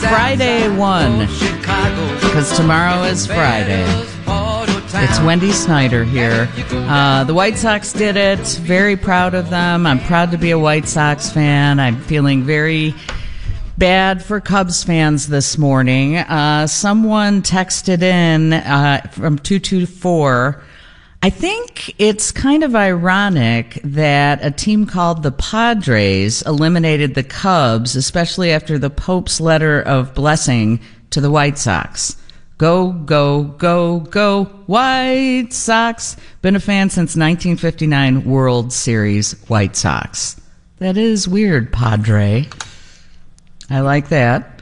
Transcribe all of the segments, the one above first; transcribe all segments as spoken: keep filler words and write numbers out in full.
Friday one, because tomorrow is Friday. It's Wendy Snyder here. Uh, the White Sox did it. Very proud of them. I'm proud to be a White Sox fan. I'm feeling very bad for Cubs fans this morning. Uh, someone texted in uh, from two two four. I think it's kind of ironic that a team called the Padres eliminated the Cubs, especially after the Pope's letter of blessing to the White Sox. Go, go, go, go, White Sox. Been a fan since nineteen fifty-nine World Series White Sox. That is weird, Padre. I like that.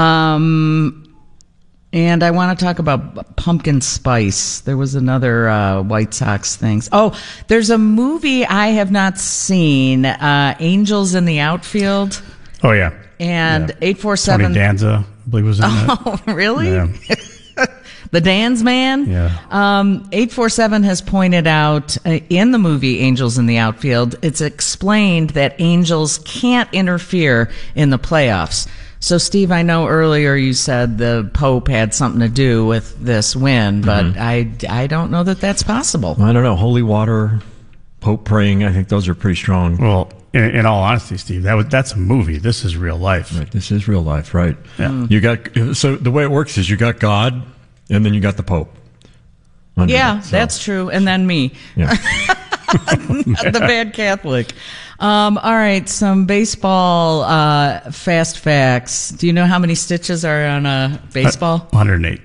Um, and I want to talk about pumpkin spice. There was another uh, White Sox thing. Oh, there's a movie I have not seen, uh, Angels in the Outfield. Oh, yeah. And yeah. eight four seven. Tony Danza, I believe, was in that. Oh, really? Yeah. The Dan's man? Yeah. Um, eight four seven has pointed out uh, in the movie Angels in the Outfield, it's explained that angels can't interfere in the playoffs. So, Steve, I know earlier you said the Pope had something to do with this win, but mm-hmm. I, I don't know that that's possible. I don't know. Holy water, Pope praying, I think those are pretty strong. Well, in, in all honesty, Steve, that was, that's a movie. This is real life. Right. This is real life, right? Yeah. Mm. You got so the way it works is you got God, and then you got the Pope. Yeah, that, so. That's true. And then me. Yeah. The bad Catholic. Um, all right, some baseball uh, fast facts. Do you know how many stitches are on a baseball? one hundred eight.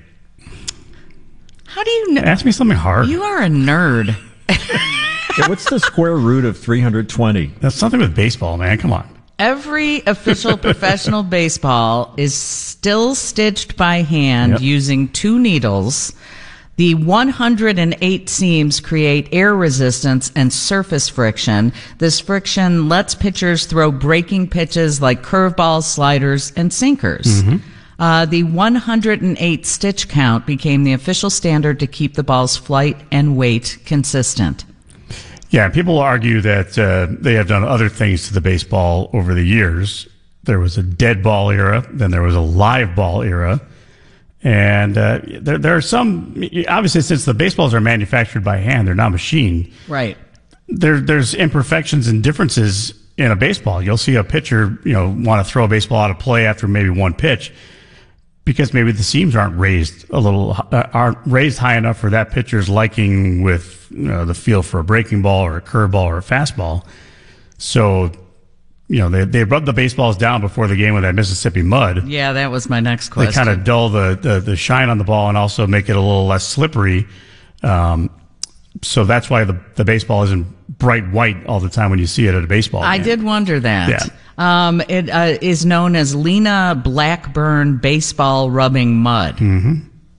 How do you know? Ask me something hard. You are a nerd. Yeah, what's the square root of three hundred twenty? That's something with baseball, man. Come on. Every official professional baseball is still stitched by hand Yep. using two needles. The one hundred eight seams create air resistance and surface friction. This friction lets pitchers throw breaking pitches like curveballs, sliders, and sinkers. Mm-hmm. Uh, the one hundred eight stitch count became the official standard to keep the ball's flight and weight consistent. Yeah, people argue that uh, they have done other things to the baseball over the years. There was a dead ball era, then there was a live ball era. And uh, there, there are some, obviously, since the baseballs are manufactured by hand, they're not machined. Right. There, there's imperfections and differences in a baseball. You'll see a pitcher, you know, want to throw a baseball out of play after maybe one pitch because maybe the seams aren't raised a little, uh, aren't raised high enough for that pitcher's liking with, you know, the feel for a breaking ball or a curveball or a fastball. So, you know, they they rub the baseballs down before the game with that Mississippi mud. Yeah, that was my next question. They kind of dull the, the, the shine on the ball and also make it a little less slippery. Um, so that's why the, the baseball isn't bright white all the time when you see it at a baseball game. I did wonder that. Yeah. Um, it uh, is known as Lena Blackburn baseball rubbing mud. Mm-hmm.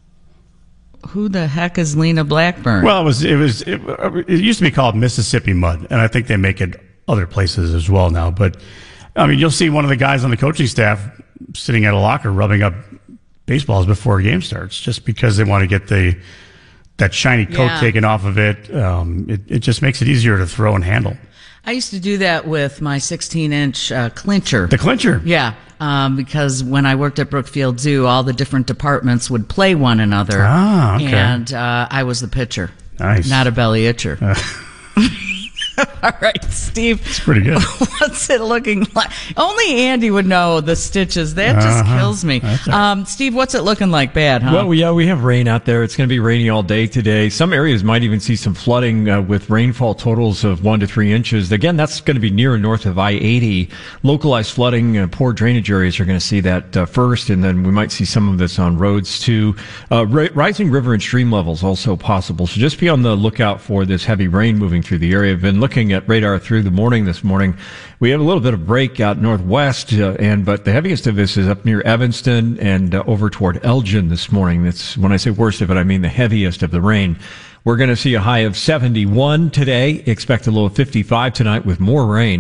Who the heck is Lena Blackburn? Well, it was it was it, it used to be called Mississippi mud, and I think they make it other places as well now. But I mean, you'll see one of the guys on the coaching staff sitting at a locker rubbing up baseballs before a game starts, just because they want to get the that shiny coat Yeah. taken off of it. Um, it. It just makes it easier to throw and handle. I used to do that with my sixteen inch uh, clincher. The clincher. Yeah, um, because when I worked at Brookfield Zoo, all the different departments would play one another. Ah, okay. And uh, I was the pitcher. Nice. Not a belly itcher. Uh. All right, Steve. It's pretty good. What's it looking like? Only Andy would know the stitches. That just Uh-huh. kills me. That's all right. Um, Steve, what's it looking like? Bad, huh? Well, yeah, we have rain out there. It's going to be rainy all day today. Some areas might even see some flooding uh, with rainfall totals of one to three inches. Again, that's going to be near and north of I eighty. Localized flooding, uh, poor drainage areas are going to see that uh, first, and then we might see some of this on roads too. Uh, ri- rising river and stream levels also possible. So just be on the lookout for this heavy rain moving through the area. I've been looking at radar through the morning this morning. We have a little bit of break out northwest, uh, and but the heaviest of this is up near Evanston and uh, over toward Elgin this morning. That's when I say worst of it, I mean the heaviest of the rain. We're going to see a high of seventy-one today. Expect a low of fifty-five tonight with more rain.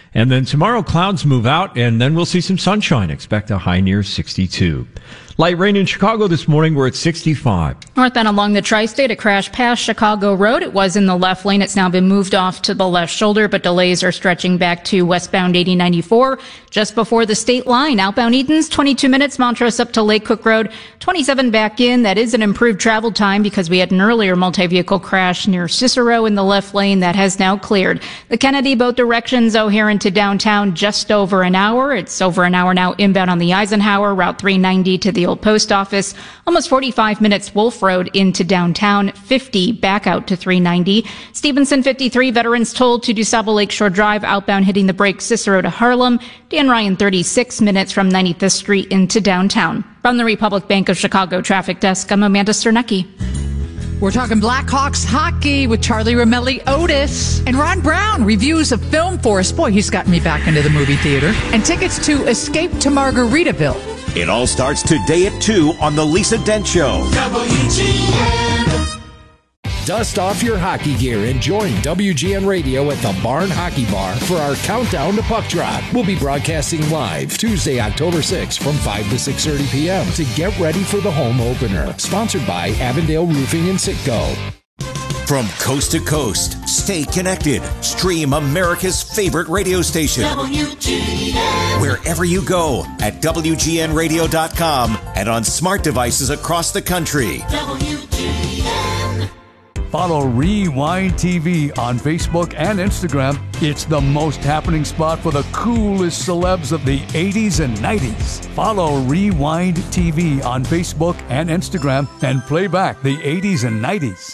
And then tomorrow, clouds move out, and then we'll see some sunshine. Expect a high near sixty-two. Light rain in Chicago this morning. We're at sixty-five. Northbound along the tri-state, a crash past Chicago Road. It was in the left lane. It's now been moved off to the left shoulder, but delays are stretching back to westbound eighty ninety-four. Just before the state line, outbound Edens, twenty-two minutes. Montrose up to Lake Cook Road, twenty-seven back in. That is an improved travel time because we had an earlier multi-vehicle crash near Cicero in the left lane. That has now cleared. The Kennedy, both directions, O'Hare into downtown, just over an hour. It's over an hour now inbound on the Eisenhower, Route three ninety to the Old Post Office. Almost forty-five minutes Wolf Road into downtown, fifty back out to three ninety. Stevenson fifty-three, Veterans toll to DuSable Lakeshore Drive, outbound hitting the brake Cicero to Harlem. Dan Ryan thirty-six minutes from ninety-fifth Street into downtown. From the Republic Bank of Chicago Traffic Desk, I'm Amanda Sternecki. We're talking Blackhawks hockey with Charlie Romelli Otis and Ron Brown. Reviews of Film Force. Boy, he's gotten me back into the movie theater. And tickets to Escape to Margaritaville. It all starts today at two on The Lisa Dent Show. W G N. Dust off your hockey gear and join W G N Radio at the Barn Hockey Bar for our countdown to puck drop. We'll be broadcasting live Tuesday, October sixth from five to six thirty p.m. to get ready for the home opener. Sponsored by Avondale Roofing and Sitco. From coast to coast, stay connected. Stream America's favorite radio station. W G N. Wherever you go at W G N radio dot com and on smart devices across the country. W G N. Follow Rewind T V on Facebook and Instagram. It's the most happening spot for the coolest celebs of the eighties and nineties. Follow Rewind T V on Facebook and Instagram and play back the eighties and nineties.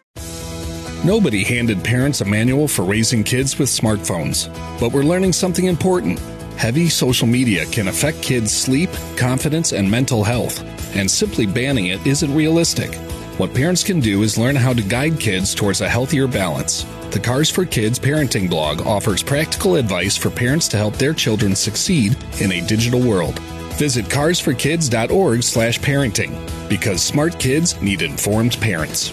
Nobody handed parents a manual for raising kids with smartphones, but we're learning something important. Heavy social media can affect kids' sleep, confidence, and mental health, and simply banning it isn't realistic. What parents can do is learn how to guide kids towards a healthier balance. The Cars for Kids parenting blog offers practical advice for parents to help their children succeed in a digital world. Visit cars for kids dot org slash parenting, because smart kids need informed parents.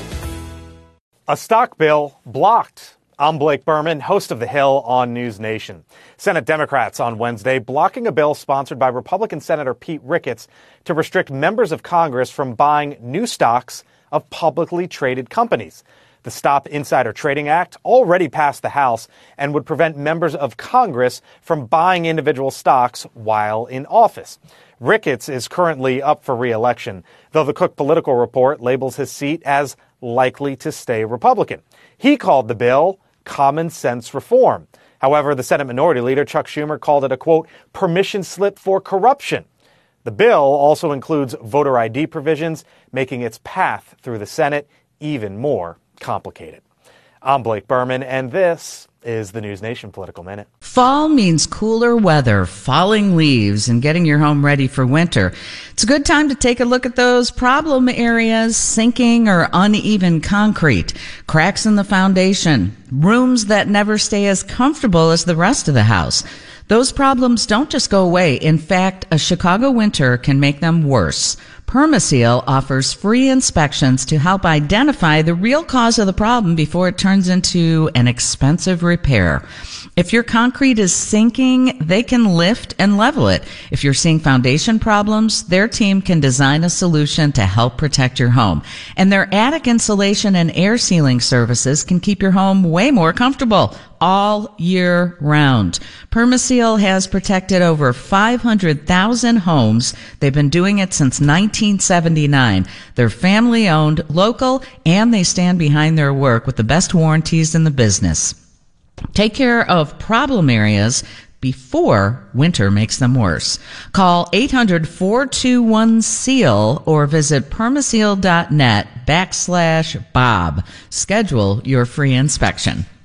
A stock bill blocked. I'm Blake Berman, host of The Hill on News Nation. Senate Democrats on Wednesday blocking a bill sponsored by Republican Senator Pete Ricketts to restrict members of Congress from buying new stocks of publicly traded companies. The Stop Insider Trading Act already passed the House and would prevent members of Congress from buying individual stocks while in office. Ricketts is currently up for re-election, though the Cook Political Report labels his seat as likely to stay Republican. He called the bill common sense reform. However, the Senate Minority Leader Chuck Schumer called it a, quote, permission slip for corruption. The bill also includes voter I D provisions, making its path through the Senate even more complicated. I'm Blake Berman, and this is the News Nation Political Minute. Fall means cooler weather, falling leaves, and getting your home ready for winter. It's a good time to take a look at those problem areas: sinking or uneven concrete, cracks in the foundation, rooms that never stay as comfortable as the rest of the house. Those problems don't just go away. In fact, a Chicago winter can make them worse. Permaseal offers free inspections to help identify the real cause of the problem before it turns into an expensive repair. If your concrete is sinking, they can lift and level it. If you're seeing foundation problems, their team can design a solution to help protect your home. And their attic insulation and air sealing services can keep your home way more comfortable all year round. Permaseal has protected over five hundred thousand homes. They've been doing it since nineteen seventy-nine. They're family owned, local, and they stand behind their work with the best warranties in the business. Take care of problem areas before winter makes them worse. Call eight hundred, four two one, SEAL or visit permaseal dot net backslash Bob. Schedule your free inspection.